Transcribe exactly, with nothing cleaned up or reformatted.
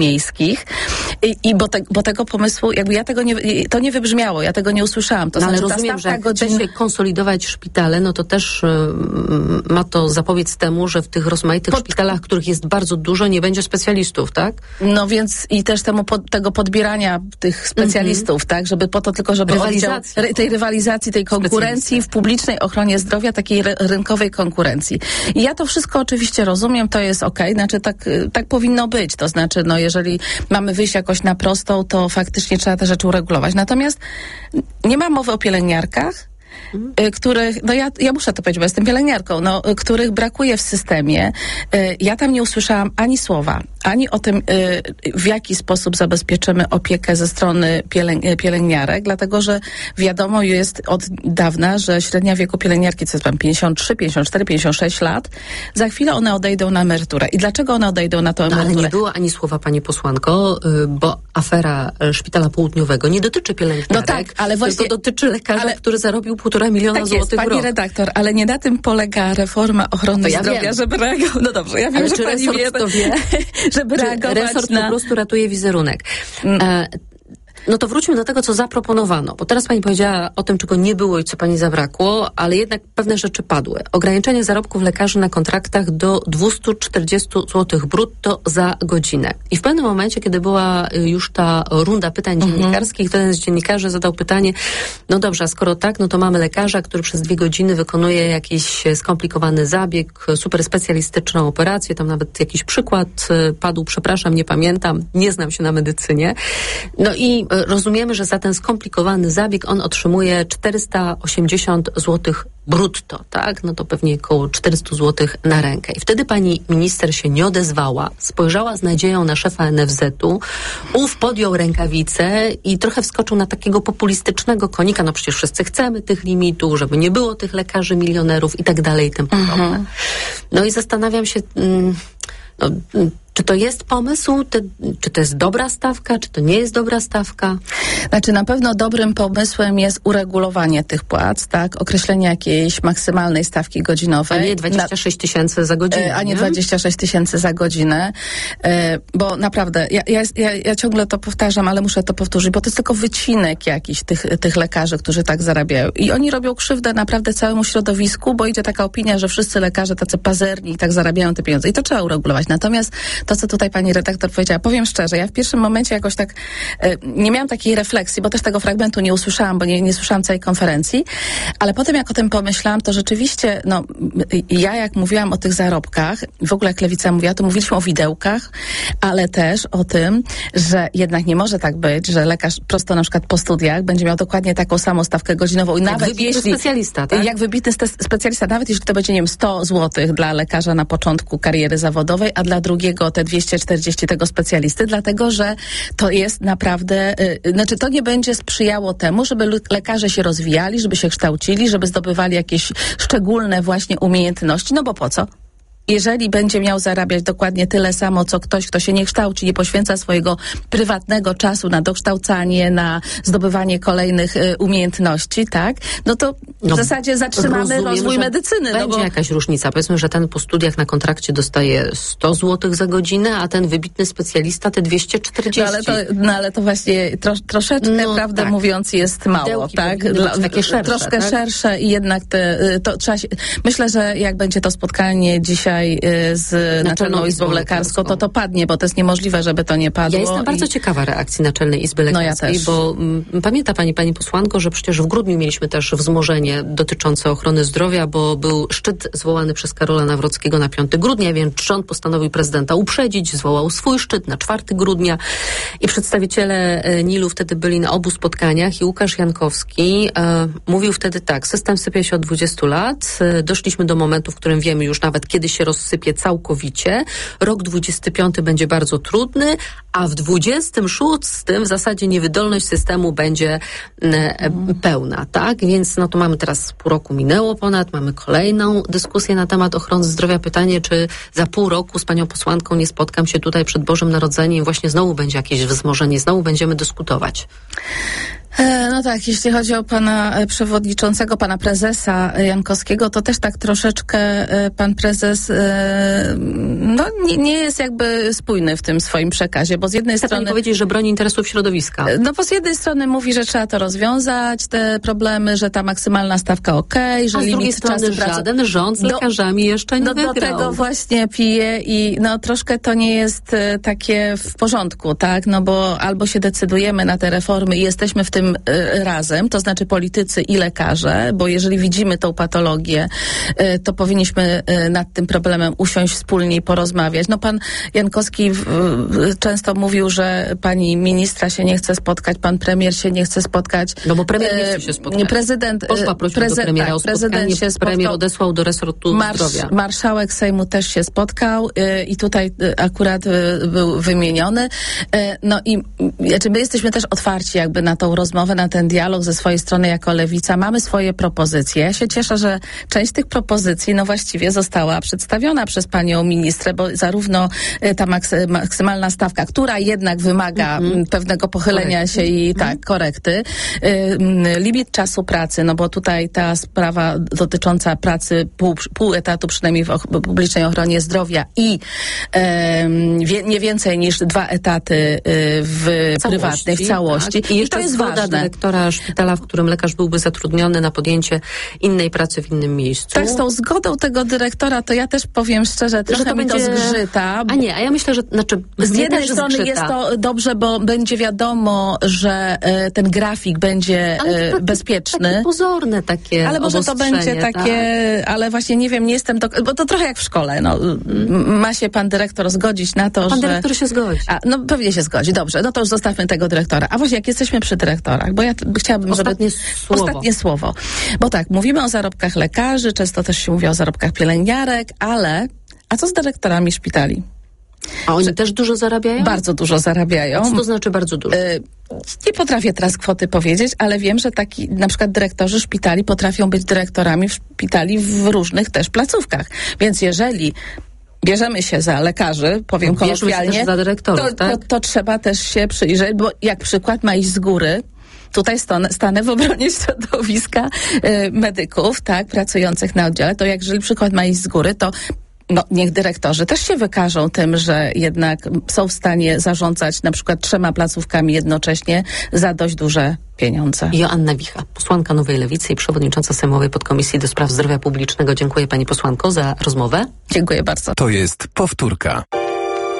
miejskich. I, i bo, te, bo tego pomysłu, jakby ja tego nie, to nie wybrzmiało, ja tego nie usłyszałam. To no, znaczy, ale rozumiem, że jak godzin... chce się konsolidować szpitale, no to też y, ma to zapobiec temu, że w tych rozmaitych Pod... szpitalach, których jest bardzo dużo, nie będzie specjalistów, tak? No więc i też temu pod, tego podbierania tych specjalistów, mm-hmm. tak, żeby po to tylko, żeby rywalizacji. Oddział, tej rywalizacji, tej konkurencji w publicznej ochronie zdrowia, takiej ry- rynkowej konkurencji. I ja to wszystko oczywiście rozumiem, to jest okej, okay, znaczy tak, tak powinno być, to znaczy, no jeżeli mamy wyjść jakoś na prostą, to faktycznie trzeba te rzeczy uregulować. Natomiast nie ma mowy o pielęgniarkach, Hmm. których, no ja, ja muszę to powiedzieć, bo jestem pielęgniarką, no, których brakuje w systemie. Ja tam nie usłyszałam ani słowa, ani o tym, w jaki sposób zabezpieczymy opiekę ze strony pielęg- pielęgniarek, dlatego, że wiadomo jest od dawna, że średnia wieku pielęgniarki to jest tam pięćdziesiąt trzy, pięćdziesiąt cztery, pięćdziesiąt sześć lat. Za chwilę one odejdą na emeryturę. I dlaczego one odejdą na tą emeryturę? No, ale nie było ani słowa, pani posłanko, bo afera Szpitala Południowego nie dotyczy pielęgniarek, no tak, ale właśnie, tylko dotyczy lekarza, ale, który zarobił półtora miliona tak złotych jest, w rok. pani redaktor, ale nie na tym polega reforma ochrony ja zdrowia, wiem. żeby reagować. No dobrze, ja wiem, ale że czy pani resort wie, to wie, żeby reagować resort na... po prostu ratuje wizerunek. Mm. E, No to wróćmy do tego, co zaproponowano, bo teraz pani powiedziała o tym, czego nie było i co pani zabrakło, ale jednak pewne rzeczy padły. Ograniczenie zarobków lekarzy na kontraktach do dwieście czterdzieści złotych brutto za godzinę. I w pewnym momencie, kiedy była już ta runda pytań mhm. dziennikarskich, to jeden z dziennikarzy zadał pytanie, no dobrze, a skoro tak, no to mamy lekarza, który przez dwie godziny wykonuje jakiś skomplikowany zabieg, super specjalistyczną operację, tam nawet jakiś przykład padł, przepraszam, nie pamiętam, nie znam się na medycynie. No i rozumiemy, że za ten skomplikowany zabieg on otrzymuje czterysta osiemdziesiąt złotych brutto, tak? No to pewnie około czterysta złotych na rękę. I wtedy pani minister się nie odezwała, spojrzała z nadzieją na szefa en ef zetu, ów podjął rękawice i trochę wskoczył na takiego populistycznego konika, no przecież wszyscy chcemy tych limitów, żeby nie było tych lekarzy milionerów i tak dalej i tym podobne. Mhm. No i zastanawiam się... Mm, no, czy to jest pomysł? Te, czy to jest dobra stawka? Czy to nie jest dobra stawka? Znaczy na pewno dobrym pomysłem jest uregulowanie tych płac, tak? Określenie jakiejś maksymalnej stawki godzinowej. A nie dwadzieścia sześć tysięcy za godzinę. A nie, nie dwadzieścia sześć tysięcy za godzinę. Bo naprawdę, ja, ja, ja, ja ciągle to powtarzam, ale muszę to powtórzyć, bo to jest tylko wycinek jakiś tych, tych lekarzy, którzy tak zarabiają. I oni robią krzywdę naprawdę całemu środowisku, bo idzie taka opinia, że wszyscy lekarze tacy pazerni i tak zarabiają te pieniądze. I to trzeba uregulować. Natomiast to, co tutaj pani redaktor powiedziała, powiem szczerze, ja w pierwszym momencie jakoś tak e, nie miałam takiej refleksji, bo też tego fragmentu nie usłyszałam, bo nie, nie słyszałam całej konferencji, ale potem jak o tym pomyślałam, to rzeczywiście, no, ja jak mówiłam o tych zarobkach, w ogóle jak Lewica mówiła, to mówiliśmy o widełkach, ale też o tym, że jednak nie może tak być, że lekarz prosto na przykład po studiach będzie miał dokładnie taką samą stawkę godzinową i jak nawet wybitny jeśli... specjalista, tak? Jak wybitny specjalista, nawet jeśli to będzie, nie wiem, sto złotych dla lekarza na początku kariery zawodowej, a dla drugiego te dwieście czterdzieści tego specjalisty, dlatego, że to jest naprawdę, yy, znaczy to nie będzie sprzyjało temu, żeby lekarze się rozwijali, żeby się kształcili, żeby zdobywali jakieś szczególne właśnie umiejętności, no bo po co? Jeżeli będzie miał zarabiać dokładnie tyle samo, co ktoś, kto się nie kształci, nie poświęca swojego prywatnego czasu na dokształcanie, na zdobywanie kolejnych y, umiejętności, tak? No to no, w zasadzie zatrzymamy rozumiem, rozwój medycyny. Będzie no bo... jakaś różnica. Powiedzmy, że ten po studiach na kontrakcie dostaje sto złotych za godzinę, a ten wybitny specjalista te dwieście czterdzieści. No ale to, no, ale to właśnie tro, troszeczkę, no, prawdę tak. mówiąc, jest mało, Widełki tak? Dla, takie szersze, troszkę tak? szersze i jednak te, to trzeba się... Myślę, że jak będzie to spotkanie dzisiaj z Naczelną Izbą Lekarską, to to padnie, bo to jest niemożliwe, żeby to nie padło. Ja jestem i... bardzo ciekawa reakcji Naczelnej Izby Lekarskiej, no ja bo m, pamięta pani, pani posłanko, że przecież w grudniu mieliśmy też wzmożenie dotyczące ochrony zdrowia, bo był szczyt zwołany przez Karola Nawrockiego na piątego grudnia, więc rząd postanowił prezydenta uprzedzić, zwołał swój szczyt na czwartego grudnia i przedstawiciele N I L-u wtedy byli na obu spotkaniach i Łukasz Jankowski e, mówił wtedy tak, system sypie się od dwudziestu lat, e, doszliśmy do momentu, w którym wiemy już nawet, kiedy się rozsypie całkowicie. Rok dwudziesty piąty będzie bardzo trudny, a w dwudziestym szóstym w zasadzie niewydolność systemu będzie e, pełna, tak? Więc no to mamy teraz pół roku minęło ponad, mamy kolejną dyskusję na temat ochrony zdrowia. Pytanie, czy za pół roku z panią posłanką nie spotkam się tutaj przed Bożym Narodzeniem i właśnie znowu będzie jakieś wzmożenie, znowu będziemy dyskutować. No tak, jeśli chodzi o pana przewodniczącego, pana prezesa Jankowskiego, to też tak troszeczkę pan prezes no, nie, nie jest jakby spójny w tym swoim przekazie, bo z jednej Chce strony... pani powiedzieć, że broni interesów środowiska. No bo z jednej strony mówi, że trzeba to rozwiązać, te problemy, że ta maksymalna stawka okej, okay, że a z limit drugiej strony czasu pracy... żaden rząd z do, lekarzami jeszcze nie no, wygrał. Do tego właśnie pije i no troszkę to nie jest takie w porządku, tak? No bo albo się decydujemy na te reformy i jesteśmy w tym razem, to znaczy politycy i lekarze, bo jeżeli widzimy tą patologię, to powinniśmy nad tym problemem usiąść wspólnie i porozmawiać. No pan Jankowski często mówił, że pani ministra się nie chce spotkać, pan premier się nie chce spotkać. No bo premier nie chce się spotkać. Prezydent, Poszła prosić do premiera tak, o spotkanie, prezydent się spotkał, premier odesłał do resortu marsz, zdrowia. Marszałek Sejmu też się spotkał i tutaj akurat był wymieniony. No i znaczy my jesteśmy też otwarci jakby na tą rozmowę, na ten dialog ze swojej strony jako Lewica. Mamy swoje propozycje. Ja się cieszę, że część tych propozycji no właściwie została przedstawiona przez panią ministrę, bo zarówno ta maksy, maksymalna stawka, która jednak wymaga mm-hmm. pewnego pochylenia korekty. się i mm-hmm. tak, korekty. Limit czasu pracy, no bo tutaj ta sprawa dotycząca pracy pół, pół etatu przynajmniej w och- publicznej ochronie zdrowia i um, wie, nie więcej niż dwa etaty y, w, w prywatnej, w całości. Tak. I, I jeszcze to jest ważne. Dyrektora szpitala, w którym lekarz byłby zatrudniony na podjęcie innej pracy w innym miejscu. Tak, z tą zgodą tego dyrektora, to ja też powiem szczerze, trochę to mi będzie... to zgrzyta. A nie, a ja myślę, że znaczy, z jednej strony zgrzyta. Jest to dobrze, bo będzie wiadomo, że e, ten grafik będzie e, takie, bezpieczny. Takie pozorne takie ale może to będzie takie, tak? Ale właśnie nie wiem, nie jestem, do, bo to trochę jak w szkole. No, hmm. Ma się pan dyrektor zgodzić na to, a pan że... Pan dyrektor się zgodzi. A, no pewnie się zgodzi, dobrze, no to już zostawmy tego dyrektora. A właśnie jak jesteśmy przy dyrektorach, bo ja t- chciałabym, Ostatnie żeby... Słowo. Ostatnie słowo. Bo tak, mówimy o zarobkach lekarzy, często też się mówi o zarobkach pielęgniarek, ale a co z dyrektorami szpitali? A oni że też dużo zarabiają? Bardzo dużo zarabiają. Co to znaczy bardzo dużo? Y- nie potrafię teraz kwoty powiedzieć, ale wiem, że taki na przykład dyrektorzy szpitali potrafią być dyrektorami w szpitali w różnych też placówkach. Więc jeżeli bierzemy się za lekarzy, powiem no, kolokwialnie, się za dyrektorów, to, tak? to, to trzeba też się przyjrzeć, bo jak przykład ma iść z góry, tutaj stanę, stanę w obronie środowiska y, medyków, tak, pracujących na oddziale, to jak jeżeli przykład ma iść z góry, to no, niech dyrektorzy też się wykażą tym, że jednak są w stanie zarządzać na przykład trzema placówkami jednocześnie za dość duże pieniądze. Joanna Wicha, posłanka Nowej Lewicy i przewodnicząca Sejmowej Podkomisji do Spraw Zdrowia Publicznego. Dziękuję pani posłanko za rozmowę. Dziękuję bardzo. To jest powtórka.